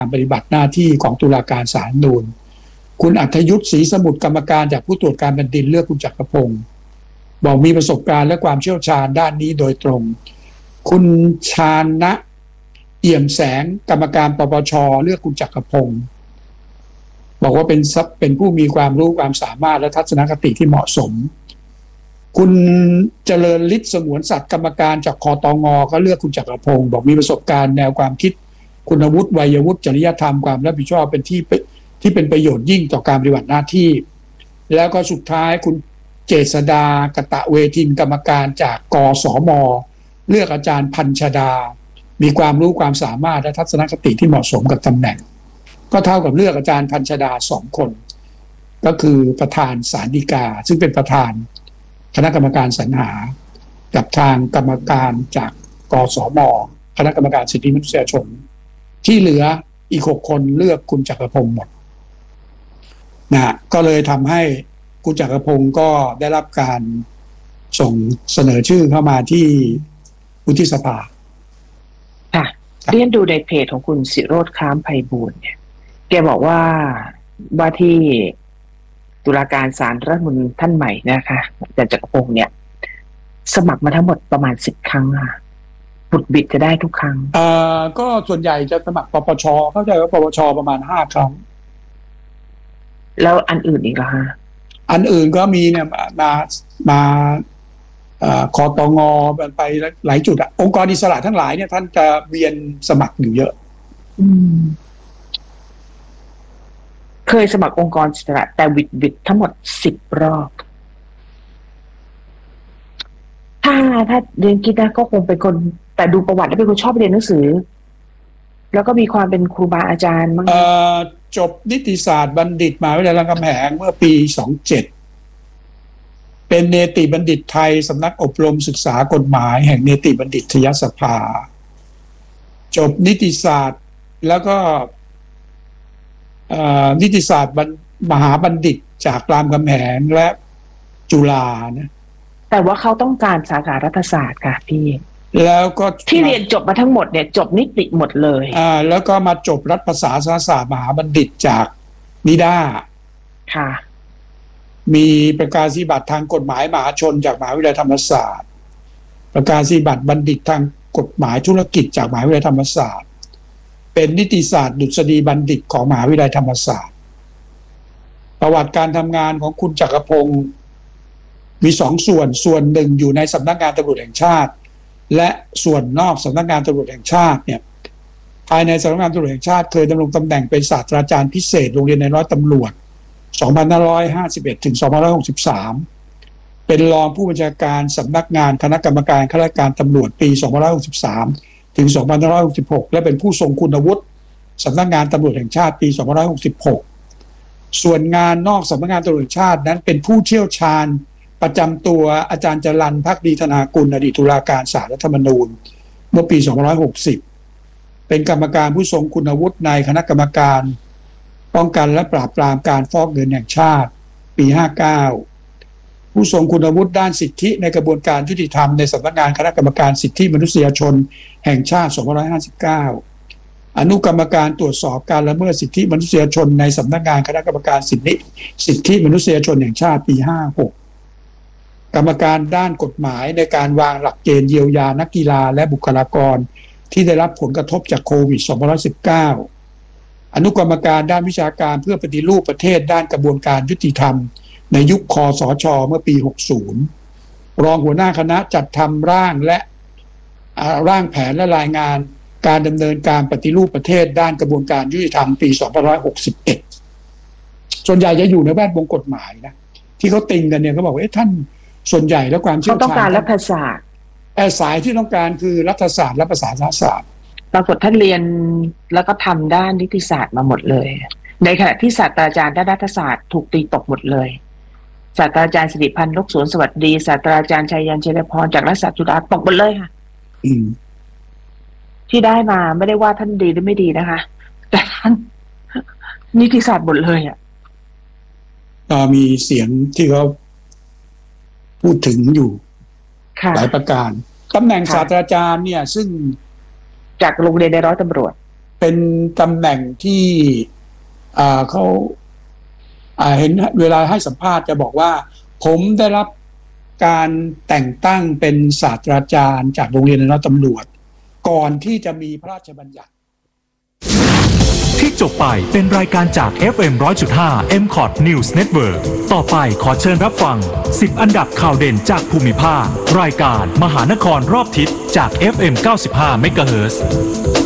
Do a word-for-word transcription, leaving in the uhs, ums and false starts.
การปฏิบัติหน้าที่ของตุลาการศาลรัฐธรรมนูญคุณอัธยุทธศรีสมุทรกรรมการจากผู้ตรวจการแผ่นดินเลือกคุณจักรพงศ์บอกมีประสบการณ์และความเชี่ยวชาญด้านนี้โดยตรงคุณชานะเอี่ยมแสงกรรมการปปชเลือกคุณจักรพงศ์บอกว่าเป็นเป็นผู้มีความรู้ความสามารถและทัศนคติที่เหมาะสมคุณเจริญฤทธิ์สงวนสัตว์กรรมการจากคตงก็เลือกคุณจักรพงศ์บอกมีประสบการณ์แนวความคิดคุณวุฒิวัยวุฒิจริยธรรมความรับผิดชอบเป็นที่ที่เป็นประโยชน์ยิ่งต่อการปฏิบัติหน้าที่แล้วก็สุดท้ายคุณเจษดากตะเวทินกรรมการจากกสมเลือกอาจารย์พัญชดามีความรู้ความสามารถและทัศนคติที่เหมาะสมกับตำแหน่งก็เท่ากับเลือกอาจารย์พัญชดาสองคนก็คือประธานศาลฎีกาซึ่งเป็นประธานคณะกรรมการสรรหากับทางกรรมการจากกสมคณะกรรมการสิทธิมนุษยชนที่เหลืออีกหกคนเลือกคุณจักรพงศ์หมดนะก็เลยทำให้คุณจักรพงศ์ก็ได้รับการส่งเสนอชื่อเข้ามาที่วุฒิสภาค่ะเรียนดูในเพจของคุณศิโรจน์ค้ามไพบูลย์เนี่ยแกบอกว่าว่าที่ตุลาการศาลรัฐธรรมนูญท่านใหม่นะคะอาจารย์จักรพงศ์เนี่ยสมัครมาทั้งหมดประมาณสิบครั้งค่ะบุดบิดจะได้ทุกครั้งเอ่อก็ส่วนใหญ่จะสมัครปปชเข้าใจว่าปปชประมาณห้าครั้งแล้วอันอื่นอีกเหรอฮะอันอื่นก็มีเนี่ยมามาคอตงไปหลายจุดอะองค์กรอิสระทั้งหลายเนี่ยท่านจะเวียนสมัครอยู่เยอะอืมเคยสมัครองค์กรอิสระแต่วิดวิดทั้งหมดสิบรอบถ้าถ้าเรียนคิดนะก็คงเป็นคนแต่ดูประวัติแล้วเป็นคนชอบเรียนหนังสือแล้วก็มีความเป็นครูบาอาจารย์มั้งจบนิติศาสตร์บัณฑิตมหาวิทยาลัยรามคำแหงเมื่อปีสองเจ็ดเป็นเนติบัณฑิตไทยสำนักอบรมศึกษากฎหมายแห่งเนติบัณฑิตยสภาจบนิติศาสตร์แล้วก็นิติศาสตร์มหาบัณฑิตจากรามคำแหงและจุฬานะแต่ว่าเขาต้องการสาขารัฐศาสตร์ค่ะพี่แล้วก็ที่เรียนจบมาทั้งหมดเนี่ยจบนิติหมดเลยอ่าแล้วก็มาจบรัฐประศาสนศาสตร์มหาบัณฑิตจากนิด้าค่ะมีประกาศนียบัตรทางกฎหมายมหาชนจากมหาวิทยาลัยธรรมศาสตร์ประกาศนียบัตรบัณฑิตทางกฎหมายธุรกิจจากมหาวิทยาลัยธรรมศาสตร์เป็นนิติศาสตร์ดุษฎีบัณฑิตของมหาวิทยาลัยธรรมศาสตร์ประวัติการทำงานของคุณจักรพงศ์มีสองส่วนส่วนหนึ่งอยู่ในสำนักงานตำรวจแห่งชาติและส่วนนอกสำนักงานตำรวจแห่งชาติเนี่ยภายในสำนักงานตำรวจแห่งชาติเคยดำรงตำแหน่งเป็นศาสตราจารย์พิเศษโรงเรียนนายร้อยตำรวจสองพันห้าร้อยห้าสิบเอ็ดถึงสองพันห้าร้อยหกสิบสามเป็นรองผู้บัญชาการสำนักงานคณะกรรมการข้าราชการตำรวจปีสองพันห้าร้อยหกสิบสามถึงสองพันห้าร้อยหกสิบหกและเป็นผู้ทรงคุณวุฒิสำนักงานตำรวจแห่งชาติปีสองพันห้าร้อยหกสิบหกส่วนงานนอกสำนักงานตำรวจแห่งชาตินั้นเป็นผู้เชี่ยวชาญประจำตัวอาจารย์จรัญภักดีธนากุลอดีตตุลาการศาลรัฐธรรมนูญเมื่อปีสองพันห้าร้อยหกสิบเป็นกรรมการผู้ทรงคุณวุฒิในคณะกรรมการป้องกันและปราบปรามการฟอกเงินแห่งชาติปีห้าสิบเก้าผู้ทรงคุณวุฒิด้านสิทธิในกระบวนการยุติธรรมในสำนักงานคณะกรรมการสิทธิมนุษยชนแห่งชาติสองพันห้าร้อยห้าสิบเก้าอนุกรรมการตรวจสอบการละเมิดสิทธิมนุษยชนในสำนักงานคณะกรรมการสิทธิสิทธิมนุษยชนแห่งชาติปีห้าสิบหกกรรมการด้านกฎหมายในการวางหลักเกณฑ์เยียวยานักกีฬาและบุคลากรที่ได้รับผลกระทบจากโควิดสองพันห้าร้อยสิบเก้าอนุกรรมการด้านวิชาการเพื่อปฏิรูปประเทศด้านกระบวนการยุติธรรมในยุคคสช.เมื่อปีหกสิบรองหัวหน้าคณะจัดทำร่างและร่างแผนและรายงานการดำเนินการปฏิรูปประเทศด้านกระบวนการยุติธรรมปีสองพันห้าร้อยหกสิบเอ็ดส่วนใหญ่จะอยู่ในแวดวงกฎหมายนะที่เขาติงกันเนี่ยเขาบอกว่าเอ๊ะท่านส่วนใหญ่แล้วความเชี่ยวชาญเขาต้องการรัฐศาสตร์แต่สายที่ต้องการคือรัฐศาสตร์และภาษาศาสตร์ปรากฏท่านเรียนแล้วก็ทำด้านนิติศาสตร์มาหมดเลยในขณะที่ศาสตราจารย์ด้านรัฐศาสตร์ถูกตีตกหมดเลยศาสตราจารย์สิริพันธ์นกสวนสวัสดีศาสตราจารย์ชัยยันเชลพรจากรัฐศาสตร์จุฬาตกหมดเลยค่ะอืมที่ได้มาไม่ได้ว่าท่านดีหรือไม่ดีนะคะแต่ท่านนิติศาสตร์หมดเลยอ่ะก็มีเสียงที่เขาพูดถึงอยู่หลายประการตำแหน่งศาสตราจารย์เนี่ยซึ่งจากโรงเรียนในร้อยตำรวจเป็นตำแหน่งที่อ่าเขาอ่าเห็นเวลาให้สัมภาษณ์จะบอกว่าผมได้รับการแต่งตั้งเป็นศาสตราจารย์จากโรงเรียนนายร้อยตำรวจก่อนที่จะมีพระราชบัญญัติที่จบไปเป็นรายการจาก เอฟ เอ็ม หนึ่งร้อยจุดห้า เอ็ม คอท News Network ต่อไปขอเชิญรับฟังสิบอันดับข่าวเด่นจากภูมิภาครายการมหานครรอบทิศจาก เอฟ เอ็ม เก้าสิบห้า เมกะเฮิรตซ์